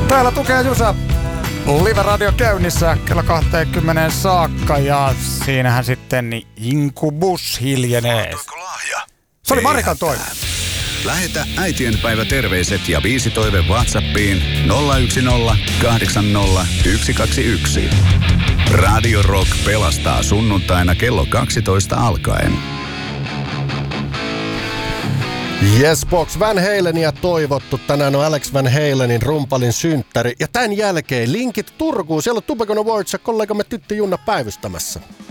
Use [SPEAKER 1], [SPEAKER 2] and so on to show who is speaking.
[SPEAKER 1] Täällä Tukea Jusa. Live-radio käynnissä kello 20 saakka ja siinähän sitten Incubus hiljenee. Se oli Marikan toive.
[SPEAKER 2] Lähetä äitienpäiväterveiset ja biisitoive WhatsAppiin 010 80 121. Radio Rock pelastaa sunnuntaina kello 12 alkaen.
[SPEAKER 3] Yes Box, Van Halenia toivottu. Tänään on Alex Van Halenin rumpalin synttäri. Ja tämän jälkeen linkit Turkuun. Siellä on Tupacon Awards ja kollegamme Tytti Junna päivystämässä.